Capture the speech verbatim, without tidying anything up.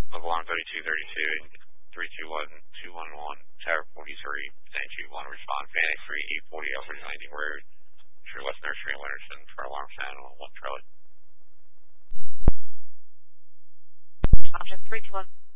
Level one thirty-two thirty-two, three two one two one one, Tower forty-three, Sanctuary one, respond, Phoenix three, eight forty, Alfred Landing Road, True West Nursery in Winterson, for alarm sound on one Charlie. Option three two one.